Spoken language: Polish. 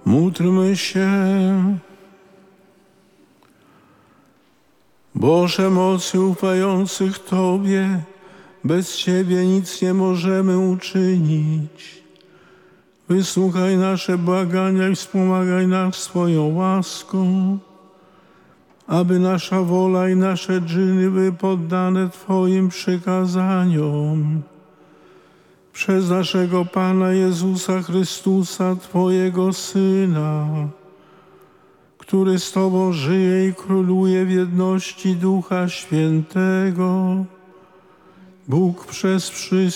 Módlmy się. Boże mocy ufających Tobie, bez Ciebie nic nie możemy uczynić. Wysłuchaj nasze błagania i wspomagaj nas swoją łaską, aby nasza wola i nasze czyny były poddane Twoim przykazaniom. Przez naszego Pana Jezusa Chrystusa, Twojego Syna, który z Tobą żyje i króluje w jedności Ducha Świętego, Bóg przez wszystkich